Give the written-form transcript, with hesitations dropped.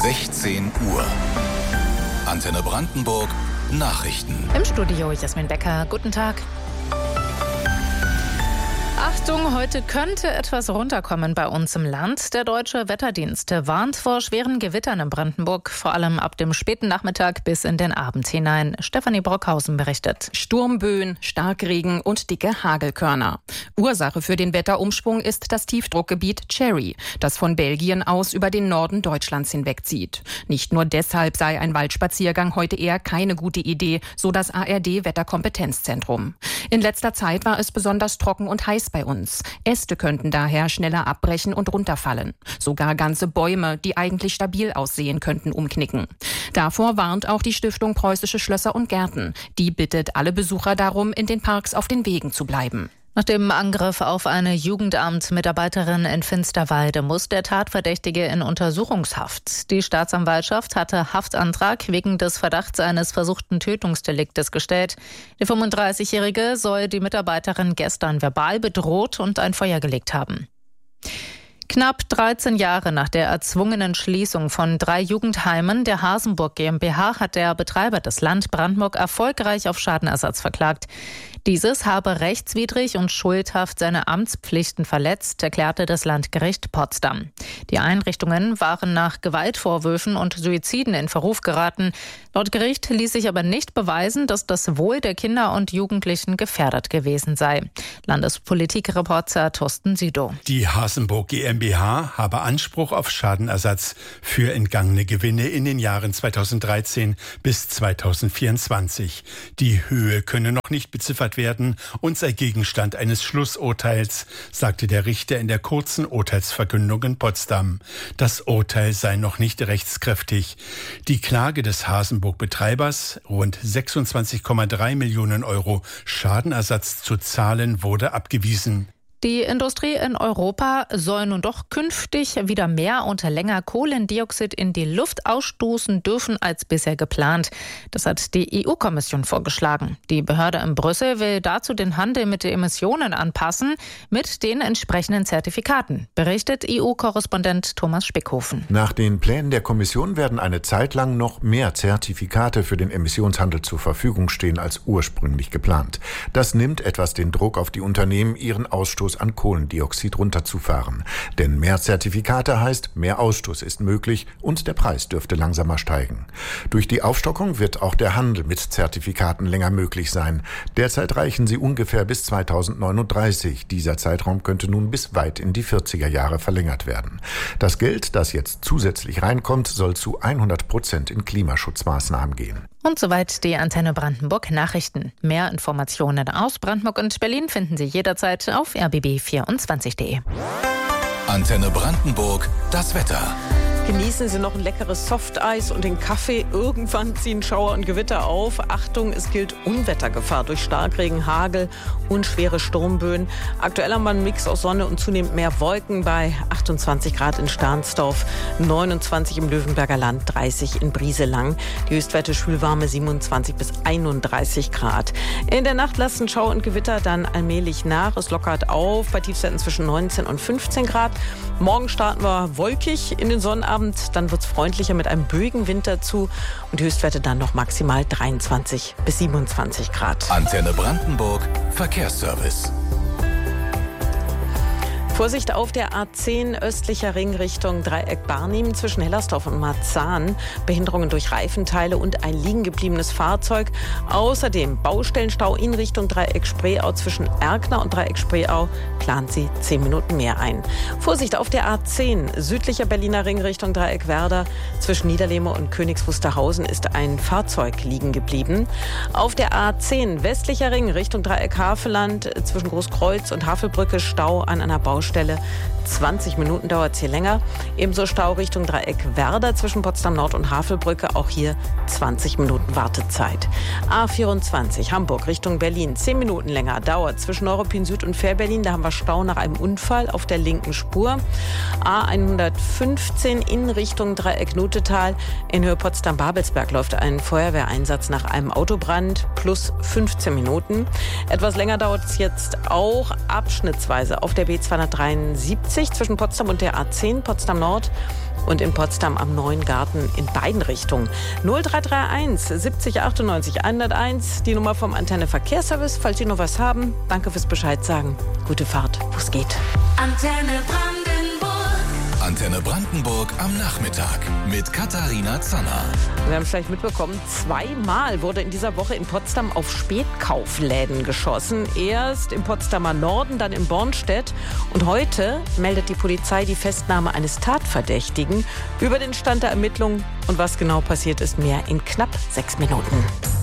16 Uhr. Antenne Brandenburg, Nachrichten. Im Studio Jasmin Becker, guten Tag. Achtung, heute könnte etwas runterkommen bei uns im Land. Der Deutsche Wetterdienst warnt vor schweren Gewittern in Brandenburg, vor allem ab dem späten Nachmittag bis in den Abend hinein. Stefanie Brockhausen berichtet. Sturmböen, Starkregen und dicke Hagelkörner. Ursache für den Wetterumschwung ist das Tiefdruckgebiet Cherry, das von Belgien aus über den Norden Deutschlands hinwegzieht. Nicht nur deshalb sei ein Waldspaziergang heute eher keine gute Idee, so das ARD-Wetterkompetenzzentrum. In letzter Zeit war es besonders trocken und heiß bei uns. Äste könnten daher schneller abbrechen und runterfallen. Sogar ganze Bäume, die eigentlich stabil aussehen, könnten umknicken. Davor warnt auch die Stiftung Preußische Schlösser und Gärten. Die bittet alle Besucher darum, in den Parks auf den Wegen zu bleiben. Nach dem Angriff auf eine Jugendamt-Mitarbeiterin in Finsterwalde muss der Tatverdächtige in Untersuchungshaft. Die Staatsanwaltschaft hatte Haftantrag wegen des Verdachts eines versuchten Tötungsdeliktes gestellt. Der 35-Jährige soll die Mitarbeiterin gestern verbal bedroht und ein Feuer gelegt haben. Knapp 13 Jahre nach der erzwungenen Schließung von 3 Jugendheimen der Hasenburg GmbH hat der Betreiber des Land Brandenburg erfolgreich auf Schadenersatz verklagt. Dieses habe rechtswidrig und schuldhaft seine Amtspflichten verletzt, erklärte das Landgericht Potsdam. Die Einrichtungen waren nach Gewaltvorwürfen und Suiziden in Verruf geraten. Laut Gericht ließ sich aber nicht beweisen, dass das Wohl der Kinder und Jugendlichen gefährdet gewesen sei. Landespolitikreporter Thorsten Sido. Die Hasenburg GmbH habe Anspruch auf Schadenersatz für entgangene Gewinne in den Jahren 2013 bis 2024. Die Höhe könne noch nicht beziffert werden und sei Gegenstand eines Schlussurteils, sagte der Richter in der kurzen Urteilsverkündung in Potsdam. Das Urteil sei noch nicht rechtskräftig. Die Klage des Hasenburg-Betreibers, rund 26,3 Millionen Euro Schadenersatz zu zahlen, wurde abgewiesen. Die Industrie in Europa soll nun doch künftig wieder mehr und länger Kohlendioxid in die Luft ausstoßen dürfen als bisher geplant. Das hat die EU-Kommission vorgeschlagen. Die Behörde in Brüssel will dazu den Handel mit den Emissionen anpassen mit den entsprechenden Zertifikaten, berichtet EU-Korrespondent Thomas Spickhofen. Nach den Plänen der Kommission werden eine Zeit lang noch mehr Zertifikate für den Emissionshandel zur Verfügung stehen als ursprünglich geplant. Das nimmt etwas den Druck auf die Unternehmen, ihren Ausstoß an Kohlendioxid runterzufahren. Denn mehr Zertifikate heißt, mehr Ausstoß ist möglich und der Preis dürfte langsamer steigen. Durch die Aufstockung wird auch der Handel mit Zertifikaten länger möglich sein. Derzeit reichen sie ungefähr bis 2039. Dieser Zeitraum könnte nun bis weit in die 40er Jahre verlängert werden. Das Geld, das jetzt zusätzlich reinkommt, soll zu 100% in Klimaschutzmaßnahmen gehen. Und soweit die Antenne Brandenburg Nachrichten. Mehr Informationen aus Brandenburg und Berlin finden Sie jederzeit auf rbb24.de. Antenne Brandenburg, das Wetter. Genießen Sie noch ein leckeres Softeis und den Kaffee. Irgendwann ziehen Schauer und Gewitter auf. Achtung, es gilt Unwettergefahr durch Starkregen, Hagel und schwere Sturmböen. Aktuell haben wir einen Mix aus Sonne und zunehmend mehr Wolken bei 28 Grad in Stahnsdorf, 29 im Löwenberger Land, 30 in Brieselang. Die Höchstwerte schwülwarme 27 bis 31 Grad. In der Nacht lassen Schauer und Gewitter dann allmählich nach. Es lockert auf bei Tiefstwerten zwischen 19 und 15 Grad. Morgen starten wir wolkig in den Sonnenabend. Dann wird es freundlicher mit einem böigen Wind dazu und die Höchstwerte dann noch maximal 23 bis 27 Grad. Antenne Brandenburg, Verkehrsservice. Vorsicht auf der A10 östlicher Ring Richtung Dreieck Barnim zwischen Hellersdorf und Marzahn. Behinderungen durch Reifenteile und ein liegen gebliebenes Fahrzeug. Außerdem Baustellenstau in Richtung Dreieck Spreeau zwischen Erkner und Dreieck Spreeau. Plant sie 10 Minuten mehr ein. Vorsicht auf der A10 südlicher Berliner Ring Richtung Dreieck Werder. Zwischen Niederlehme und Königs Wusterhausen ist ein Fahrzeug liegen geblieben. Auf der A10 westlicher Ring Richtung Dreieck Havelland zwischen Großkreuz und Havelbrücke Stau an einer Baustelle. 20 Minuten dauert es hier länger. Ebenso Stau Richtung Dreieck Werder zwischen Potsdam Nord und Havelbrücke. Auch hier 20 Minuten Wartezeit. A24 Hamburg Richtung Berlin. 10 Minuten länger dauert zwischen Neuruppin Süd und Fährberlin. Da haben wir Stau nach einem Unfall auf der linken Spur. A115 in Richtung Dreieck Nutetal. In Höhe Potsdam-Babelsberg läuft ein Feuerwehreinsatz nach einem Autobrand plus 15 Minuten. Etwas länger dauert es jetzt auch abschnittsweise auf der B273 zwischen Potsdam und der A10 Potsdam Nord. und in Potsdam am Neuen Garten in beiden Richtungen. 0331 70 98 101, die Nummer vom Antenne Verkehrsservice. Falls Sie noch was haben, danke fürs Bescheid sagen. Gute Fahrt, wo es geht. Antenne Brandenburg am Nachmittag mit Katharina Zanner. Wir haben es vielleicht mitbekommen, 2-mal wurde in dieser Woche in Potsdam auf Spätkaufläden geschossen. Erst im Potsdamer Norden, dann in Bornstedt. Und heute meldet die Polizei die Festnahme eines Tatverdächtigen. Über den Stand der Ermittlungen und was genau passiert ist, mehr in knapp 6 Minuten.